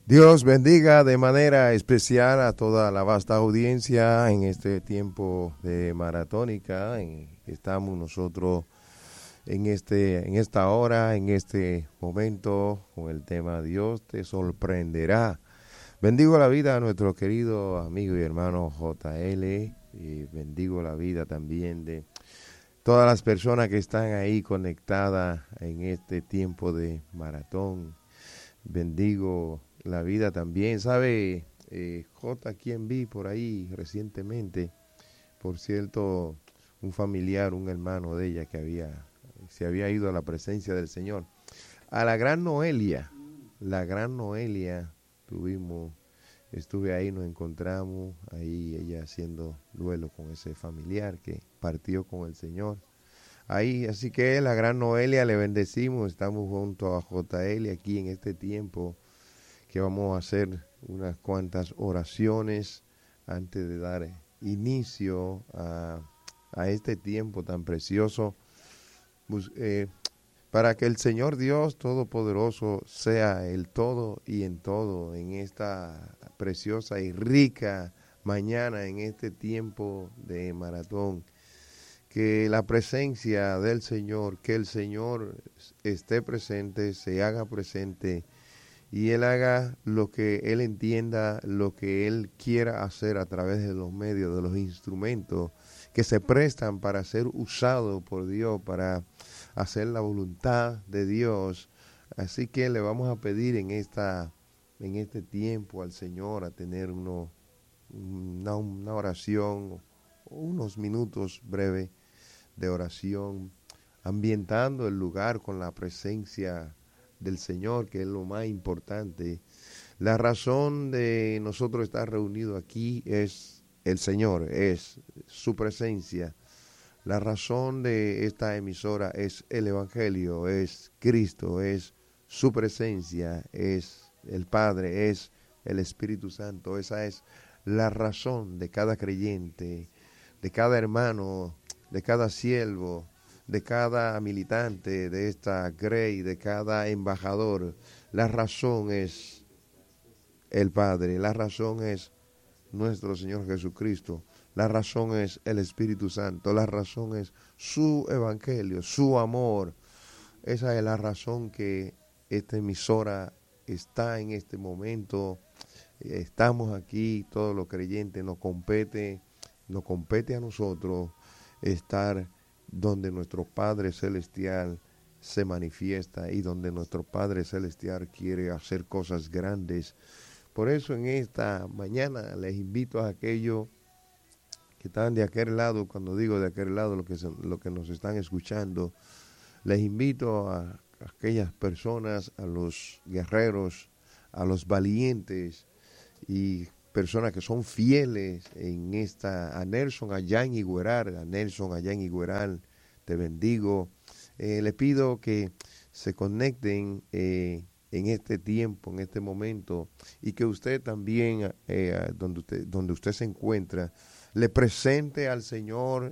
Dios bendiga de manera especial a toda la vasta audiencia en este tiempo de maratónica. Estamos nosotros en esta hora, en este momento, con el tema Dios te sorprenderá. Bendigo la vida a nuestro querido amigo y hermano JL y bendigo la vida también de todas las personas que están ahí conectadas en este tiempo de maratón. Bendigo la vida también. ¿Sabe, J, quien vi por ahí recientemente? Por cierto, un familiar, un hermano de ella se había ido a la presencia del Señor. A la gran Noelia, estuve ahí, nos encontramos, ahí ella haciendo duelo con ese familiar que partió con el Señor. Ahí, así que la gran Noelia, le bendecimos, estamos junto a JL aquí en este tiempo que vamos a hacer unas cuantas oraciones antes de dar inicio a este tiempo tan precioso, para que el Señor Dios Todopoderoso sea el todo y en todo en esta preciosa y rica mañana, en este tiempo de maratón. Que la presencia del Señor, que el Señor esté presente, se haga presente y Él haga lo que Él entienda, lo que Él quiera hacer a través de los medios, de los instrumentos que se prestan para ser usados por Dios, para hacer la voluntad de Dios. Así que le vamos a pedir en este tiempo al Señor a tener una oración, unos minutos breves de oración, ambientando el lugar con la presencia del Señor, que es lo más importante. La razón de nosotros estar reunidos aquí es el Señor, es su presencia. La razón de esta emisora es el Evangelio, es Cristo, es su presencia, es el Padre, es el Espíritu Santo. Esa es la razón de cada creyente, de cada hermano, de cada siervo, de cada militante de esta Grey, de cada embajador. La razón es el Padre, la razón es nuestro Señor Jesucristo, la razón es el Espíritu Santo, la razón es su evangelio, su amor. Esa es la razón que esta emisora está en este momento. Estamos aquí, todos los creyentes, nos compete a nosotros estar donde nuestro Padre Celestial se manifiesta y donde nuestro Padre Celestial quiere hacer cosas grandes. Por eso en esta mañana les invito a aquellos que están de aquel lado, cuando digo de aquel lado, lo que nos están escuchando, les invito a aquellas personas, a los guerreros, a los valientes y personas que son fieles a Nelson allá en Higueral, te bendigo. Le pido que se conecten en este tiempo, en este momento, y que usted también, donde usted se encuentra, le presente al Señor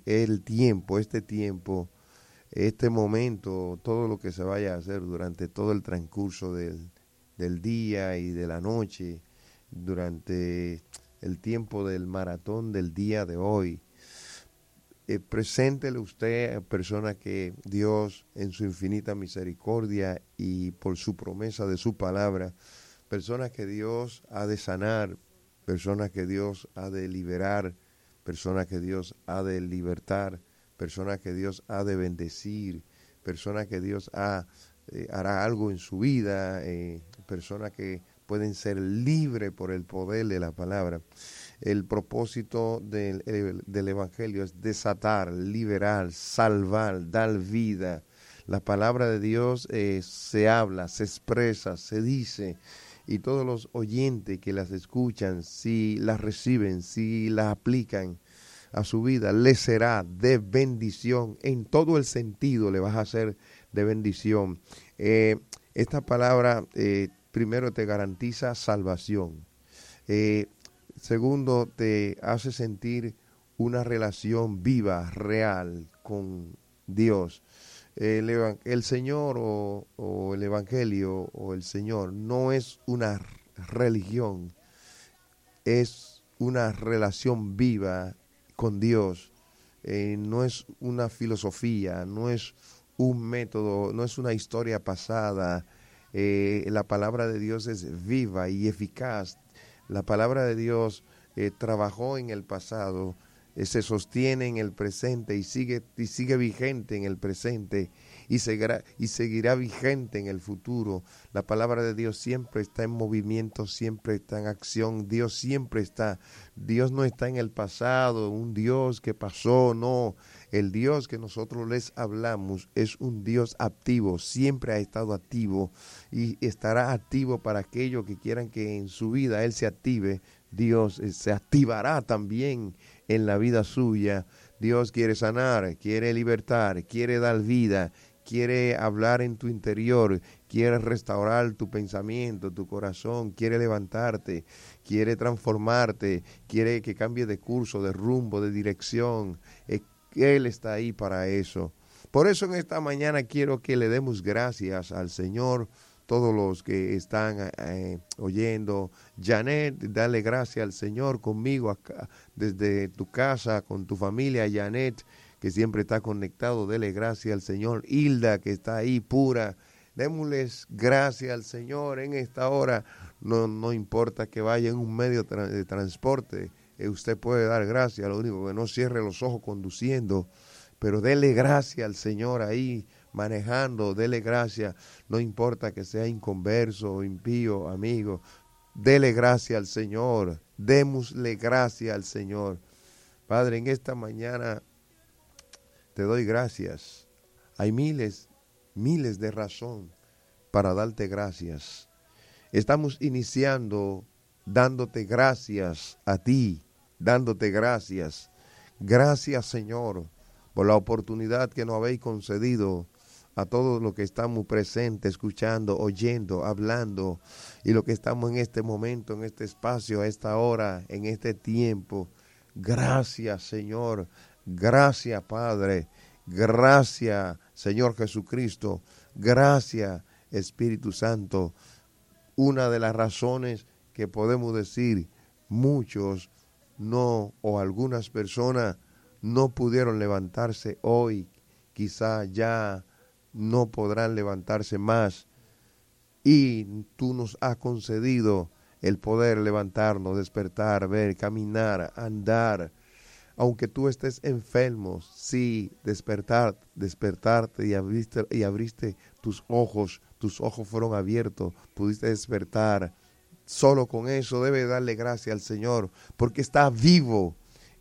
este momento, todo lo que se vaya a hacer durante todo el transcurso del día y de la noche, durante el tiempo del maratón del día de hoy. Preséntele usted a personas que Dios, en su infinita misericordia y por su promesa de su palabra, personas que Dios ha de sanar, personas que Dios ha de liberar, personas que Dios ha de libertar, personas que Dios ha de bendecir, personas que Dios hará algo en su vida, personas que pueden ser libres por el poder de la palabra. El propósito del Evangelio es desatar, liberar, salvar, dar vida. La palabra de Dios se habla, se expresa, se dice, y todos los oyentes que las escuchan, si las reciben, si las aplican a su vida, les será de bendición. En todo el sentido le vas a hacer de bendición. Esta palabra primero te garantiza salvación. Segundo, te hace sentir una relación viva, real con Dios. El Señor o el Evangelio o el Señor no es una religión, es una relación viva con Dios. No es una filosofía, no es un método, no es una historia pasada. La palabra de Dios es viva y eficaz. La palabra de Dios trabajó en el pasado, se sostiene en el presente y sigue vigente en el presente y seguirá vigente en el futuro. La palabra de Dios siempre está en movimiento, siempre está en acción. Dios siempre está. Dios no está en el pasado, un Dios que pasó, no. El Dios que nosotros les hablamos es un Dios activo, siempre ha estado activo y estará activo para aquellos que quieran que en su vida Él se active. Dios se activará también en la vida suya. Dios quiere sanar, quiere libertar, quiere dar vida, quiere hablar en tu interior, quiere restaurar tu pensamiento, tu corazón, quiere levantarte, quiere transformarte, quiere que cambie de curso, de rumbo, de dirección. Él está ahí para eso. Por eso en esta mañana quiero que le demos gracias al Señor, todos los que están oyendo. Janet, dale gracias al Señor conmigo acá, desde tu casa, con tu familia. Janet, que siempre está conectado, dele gracias al Señor. Hilda, que está ahí pura, démosles gracias al Señor en esta hora. No importa que vaya en un medio de transporte, usted puede dar gracias, lo único que no cierre los ojos conduciendo, pero dele gracias al Señor ahí manejando, dele gracias, no importa que sea inconverso o impío, amigo, dele gracias al Señor, démosle gracias al Señor. Padre, en esta mañana te doy gracias. Hay miles de razones para darte gracias. Estamos iniciando dándote gracias a ti, dándote gracias. Gracias, Señor, por la oportunidad que nos habéis concedido a todos los que estamos presentes, escuchando, oyendo, hablando, y los que estamos en este momento, en este espacio, a esta hora, en este tiempo. Gracias, Señor. Gracias, Padre. Gracias, Señor Jesucristo. Gracias, Espíritu Santo. Una de las razones que podemos decir, muchos no, o algunas personas no pudieron levantarse hoy, quizá ya no podrán levantarse más, y tú nos has concedido el poder levantarnos, despertar, ver, caminar, andar. Aunque tú estés enfermo, sí, despertarte y abriste tus ojos fueron abiertos, pudiste despertar. Solo con eso debe darle gracias al Señor, porque está vivo,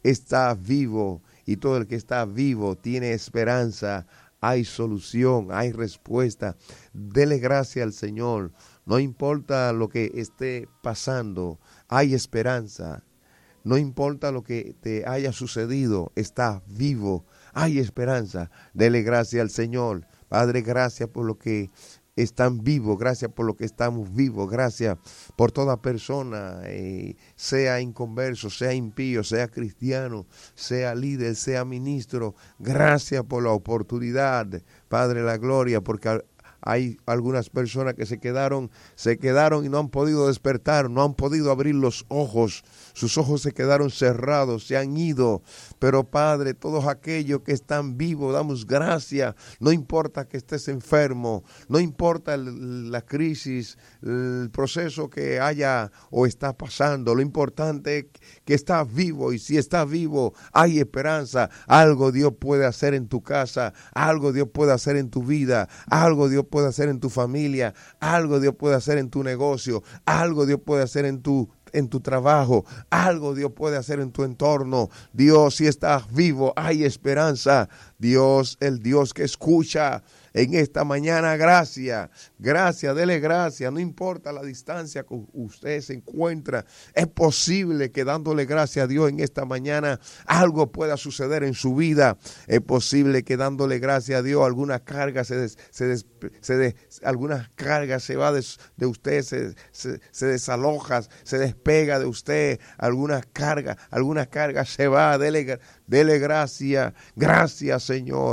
y todo el que está vivo tiene esperanza, hay solución, hay respuesta. Dele gracias al Señor, no importa lo que esté pasando, hay esperanza. No importa lo que te haya sucedido, está vivo, hay esperanza. Dele gracias al Señor. Padre, gracias por lo que están vivos, gracias por lo que estamos vivos, gracias por toda persona, sea inconverso, sea impío, sea cristiano, sea líder, sea ministro. Gracias por la oportunidad, Padre, la gloria, porque hay algunas personas que se quedaron y no han podido despertar, no han podido abrir los ojos. Sus ojos se quedaron cerrados, se han ido. Pero Padre, todos aquellos que están vivos, damos gracias. No importa que estés enfermo, no importa la crisis, el proceso que haya o está pasando. Lo importante es que estás vivo, y si estás vivo, hay esperanza. Algo Dios puede hacer en tu casa, algo Dios puede hacer en tu vida, algo Dios puede hacer en tu familia, algo Dios puede hacer en tu negocio, algo Dios puede hacer en tu trabajo, algo Dios puede hacer en tu entorno. Dios, si estás vivo, hay esperanza. Dios, el Dios que escucha en esta mañana, gracias, dele gracias, no importa la distancia que usted se encuentra, es posible que dándole gracias a Dios en esta mañana, algo pueda suceder en su vida. Es posible que dándole gracias a Dios, alguna carga algunas cargas se va de usted, se desaloja, se despega de usted, algunas cargas se va. Dele gracias, Señor.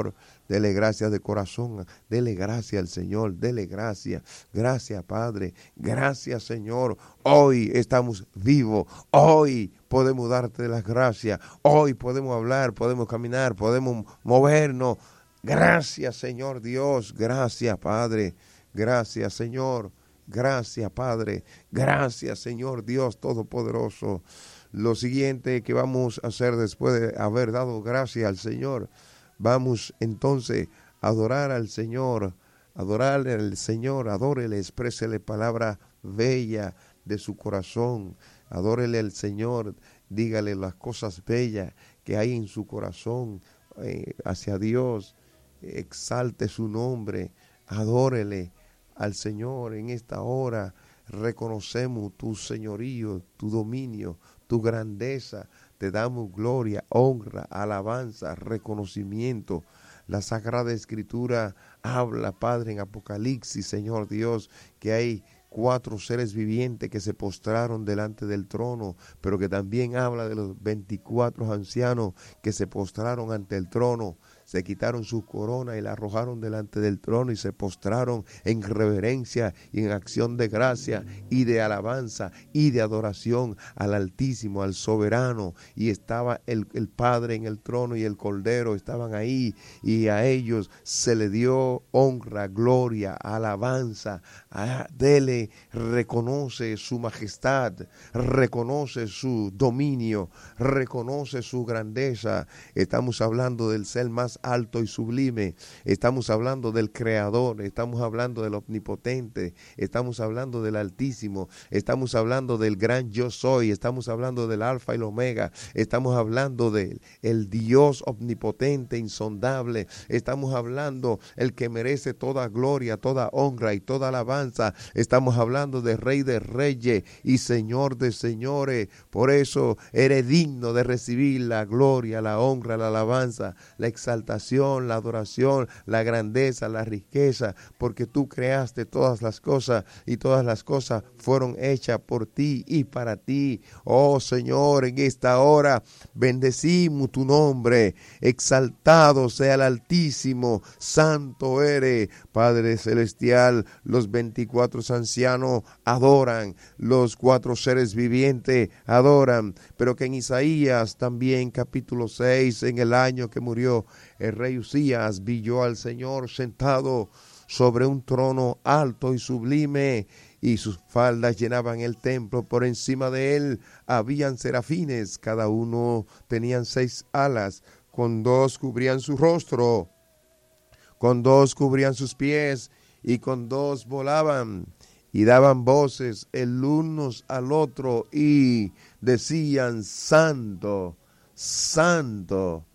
Dele gracias de corazón, dele gracias al Señor, dele gracias. Gracias, Padre, gracias, Señor. Hoy estamos vivos, hoy podemos darte las gracias, hoy podemos hablar, podemos caminar, podemos movernos. Gracias, Señor Dios, gracias, Padre, gracias, Señor, gracias, Padre, gracias, Señor Dios Todopoderoso. Lo siguiente que vamos a hacer después de haber dado gracias al Señor, vamos entonces a adorar al Señor, adorarle al Señor, adórele, exprésele palabra bella de su corazón, adórele al Señor, dígale las cosas bellas que hay en su corazón hacia Dios, exalte su nombre, adórele al Señor en esta hora. Reconocemos tu señorío, tu dominio, tu grandeza. Te damos gloria, honra, alabanza, reconocimiento. La Sagrada Escritura habla, Padre, en Apocalipsis, Señor Dios, que hay 4 seres vivientes que se postraron delante del trono, pero que también habla de los 24 ancianos que se postraron ante el trono. Se quitaron su corona y la arrojaron delante del trono y se postraron en reverencia y en acción de gracia y de alabanza y de adoración al Altísimo, al Soberano. Y estaba el Padre en el trono y el Cordero estaban ahí, y a ellos se le dio honra, gloria, alabanza. Dele, reconoce su majestad, reconoce su dominio, reconoce su grandeza. Estamos hablando del ser más alto y sublime, estamos hablando del Creador, estamos hablando del Omnipotente, estamos hablando del Altísimo, estamos hablando del gran Yo Soy, estamos hablando del Alfa y el Omega, estamos hablando del Dios omnipotente, insondable, estamos hablando el que merece toda gloria, toda honra y toda alabanza, estamos hablando de Rey de Reyes y Señor de Señores. Por eso eres digno de recibir la gloria, la honra, la alabanza, la exaltación, la adoración, la grandeza, la riqueza, porque tú creaste todas las cosas y todas las cosas fueron hechas por ti y para ti. Oh Señor, en esta hora bendecimos tu nombre, exaltado sea el Altísimo, santo eres, Padre Celestial. Los 24 ancianos adoran, los 4 seres vivientes adoran, pero que en Isaías también capítulo 6, en el año que murió el rey Usías, vio al Señor sentado sobre un trono alto y sublime, y sus faldas llenaban el templo. Por encima de él habían serafines, cada uno tenían 6 alas, con 2 cubrían su rostro, con 2 cubrían sus pies, y con 2 volaban, y daban voces el unos al otro, y decían: Santo, Santo,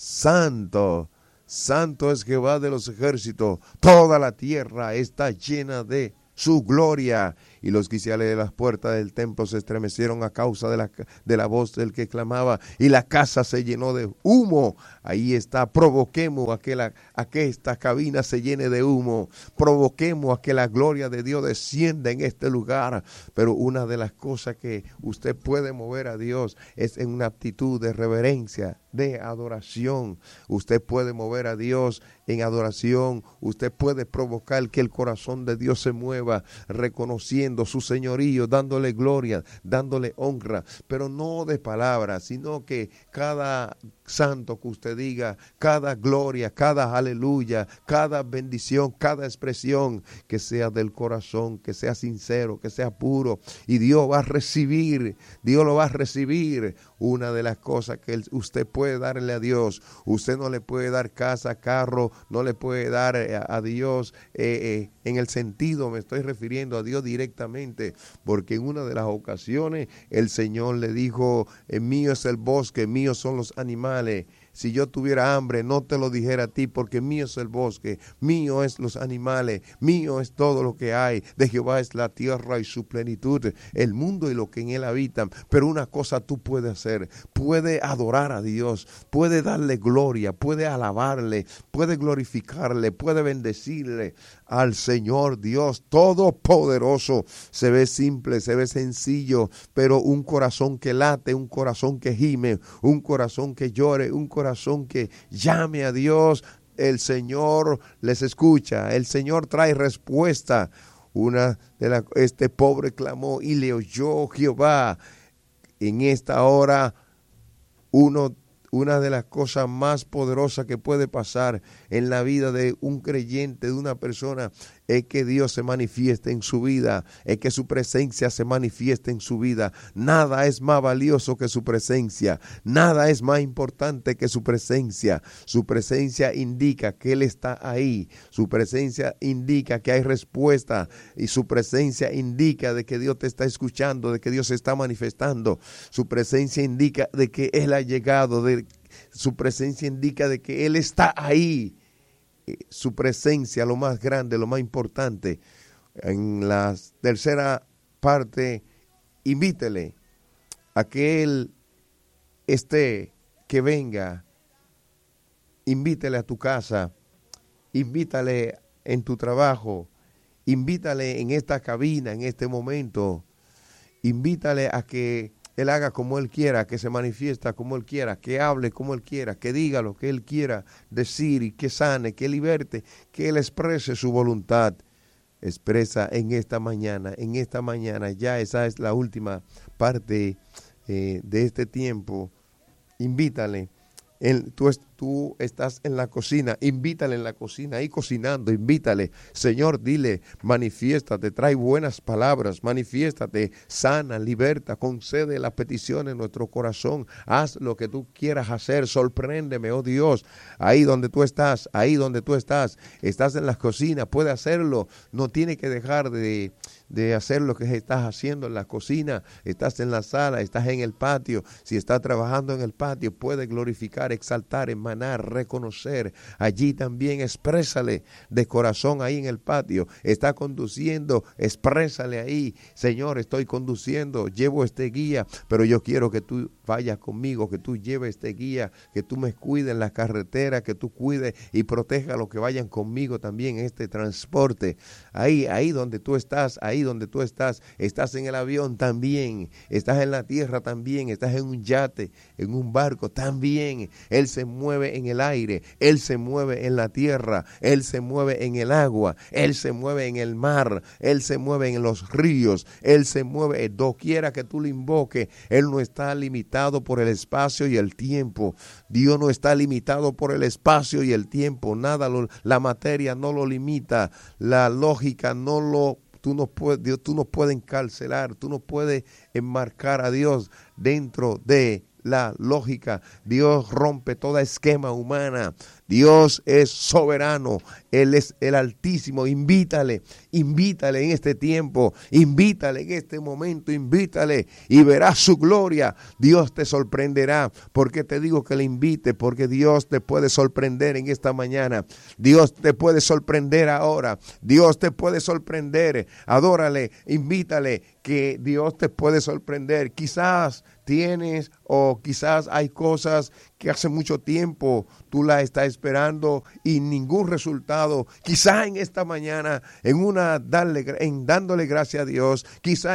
Santo, Santo es Jehová de los ejércitos, toda la tierra está llena de su gloria. Y los quiciales de las puertas del templo se estremecieron a causa de la voz del que clamaba, y la casa se llenó de humo. Ahí está, provoquemos a que esta cabina se llene de humo, provoquemos a que la gloria de Dios descienda en este lugar. Pero una de las cosas que usted puede mover a Dios es en una actitud de reverencia, de adoración. Usted puede mover a Dios en adoración, usted puede provocar que el corazón de Dios se mueva, reconociendo su señorío, dándole gloria, dándole honra, pero no de palabras, sino que cada santo que usted diga, cada gloria, cada aleluya, cada bendición, cada expresión, que sea del corazón, que sea sincero, que sea puro, y Dios va a recibir, Dios lo va a recibir. Una de las cosas que usted puede darle a Dios, usted no le puede dar casa, carro, no le puede dar a Dios en el sentido, me estoy refiriendo a Dios directamente, porque en una de las ocasiones el Señor le dijo: mío es el bosque, míos son los animales. Si yo tuviera hambre, no te lo dijera a ti, porque mío es el bosque, mío es los animales, mío es todo lo que hay. De Jehová es la tierra y su plenitud, el mundo y lo que en él habitan. Pero una cosa tú puedes hacer, puedes adorar a Dios, puedes darle gloria, puedes alabarle, puedes glorificarle, puedes bendecirle al Señor Dios Todopoderoso. Se ve simple, se ve sencillo, pero un corazón que late, un corazón que gime, un corazón que llore, un corazón que llame a Dios, el Señor les escucha, el Señor trae respuesta. Este pobre clamó y le oyó Jehová. En esta hora, una de las cosas más poderosas que puede pasar en la vida de un creyente, de una persona, es que Dios se manifieste en su vida, es que su presencia se manifieste en su vida. Nada es más valioso que su presencia, nada es más importante que su presencia. Su presencia indica que Él está ahí, su presencia indica que hay respuesta y su presencia indica de que Dios te está escuchando, de que Dios se está manifestando. Su presencia indica de que Él ha llegado, su presencia indica de que Él está ahí. Su presencia, lo más grande, lo más importante. En la tercera parte, invítele a que Él esté, que venga. Invítale a tu casa, invítale en tu trabajo, invítale en esta cabina, en este momento. Invítale a que Él haga como Él quiera, que se manifiesta como Él quiera, que hable como Él quiera, que diga lo que Él quiera decir y que sane, que liberte, que Él exprese su voluntad. Expresa en esta mañana, ya esa es la última parte de este tiempo. Invítale. Tú estás en la cocina, invítale en la cocina, ahí cocinando, invítale. Señor, dile, manifiéstate, trae buenas palabras, manifiéstate, sana, liberta, concede las peticiones en nuestro corazón. Haz lo que tú quieras hacer, sorpréndeme, oh Dios. Ahí donde tú estás, estás en la cocina, puede hacerlo. No tiene que dejar de hacer lo que estás haciendo en la cocina. Estás en la sala, estás en el patio. Si estás trabajando en el patio, puede glorificar, exaltar, emanar, reconocer. Allí también exprésale de corazón ahí en el patio. Está conduciendo, exprésale ahí. Señor, estoy conduciendo, llevo este guía, pero yo quiero que tú vayas conmigo, que tú lleves este guía, que tú me cuides en la carretera, que tú cuides y proteja a los que vayan conmigo también en este transporte. Ahí donde tú estás, estás en el avión también, estás en la tierra también, estás en un yate, en un barco también. Él se mueve en el aire, Él se mueve en la tierra, Él se mueve en el agua, Él se mueve en el mar, Él se mueve en los ríos, Él se mueve doquiera que tú le invoques. Él no está limitado por el espacio y el tiempo. Dios no está limitado por el espacio y el tiempo. Nada, la materia no lo limita, la lógica no lo. Tú no puedes encarcelar, tú no puedes enmarcar a Dios dentro de la lógica. Dios rompe toda esquema humana. Dios es soberano, Él es el Altísimo. Invítale en este tiempo, invítale en este momento, invítale y verás su gloria. Dios te sorprenderá. ¿Por qué te digo que le invite? Porque Dios te puede sorprender en esta mañana. Dios te puede sorprender ahora. Dios te puede sorprender. Adórale, invítale, que Dios te puede sorprender. Quizás tienes o quizás hay cosas que hace mucho tiempo tú la estás esperando y ningún resultado. Quizá en esta mañana, en dándole gracias a Dios, quizá